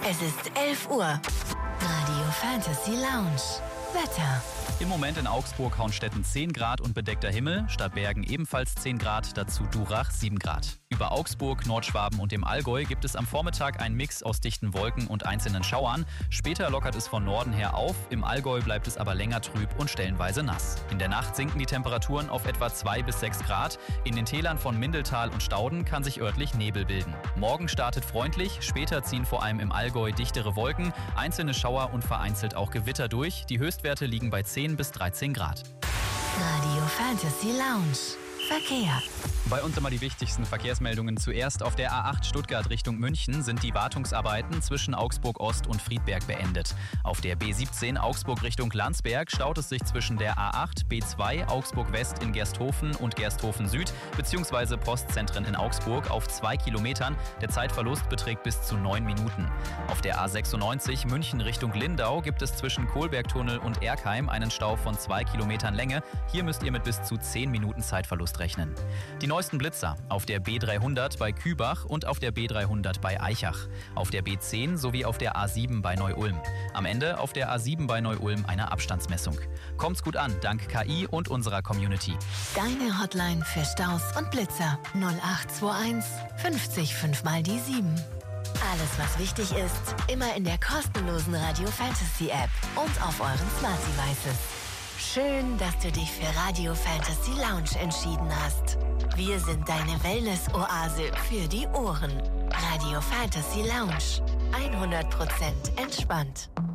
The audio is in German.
Es ist 11 Uhr. Radio Fantasy Lounge. Wetter. Im Moment in Augsburg-Haunstetten 10 Grad und bedeckter Himmel, statt Bergen ebenfalls 10 Grad, dazu Durach 7 Grad. Über Augsburg, Nordschwaben und dem Allgäu gibt es am Vormittag einen Mix aus dichten Wolken und einzelnen Schauern. Später lockert es von Norden her auf, im Allgäu bleibt es aber länger trüb und stellenweise nass. In der Nacht sinken die Temperaturen auf etwa 2 bis 6 Grad. In den Tälern von Mindeltal und Stauden kann sich örtlich Nebel bilden. Morgen startet freundlich, später ziehen vor allem im Allgäu dichtere Wolken, einzelne Schauer und vereinzelt auch Gewitter durch. Die Höchstwerte liegen bei 10 bis 13 Grad. Radio Fantasy Lounge. Verkehr. Bei uns immer die wichtigsten Verkehrsmeldungen. Zuerst auf der A8 Stuttgart Richtung München sind die Wartungsarbeiten zwischen Augsburg Ost und Friedberg beendet. Auf der B17 Augsburg Richtung Landsberg staut es sich zwischen der A8 B2 Augsburg West in Gersthofen und Gersthofen Süd bzw. Postzentren in Augsburg auf 2 Kilometern. Der Zeitverlust beträgt bis zu 9 Minuten. Auf der A96 München Richtung Lindau gibt es zwischen Kohlbergtunnel und Erkheim einen Stau von 2 Kilometern Länge. Hier müsst ihr mit bis zu 10 Minuten Zeitverlust rechnen. Die neuesten Blitzer auf der B300 bei Kübach und auf der B300 bei Aichach, auf der B10 sowie auf der A7 bei Neu-Ulm. Am Ende auf der A7 bei Neu-Ulm eine Abstandsmessung. Kommt's gut an, dank KI und unserer Community. Deine Hotline für Staus und Blitzer 0821 50 5 mal die 7. Alles, was wichtig ist, immer in der kostenlosen Radio Fantasy App und auf euren Smart Devices. Schön, dass du dich für Radio Fantasy Lounge entschieden hast. Wir sind deine Wellness-Oase für die Ohren. Radio Fantasy Lounge. 100% entspannt.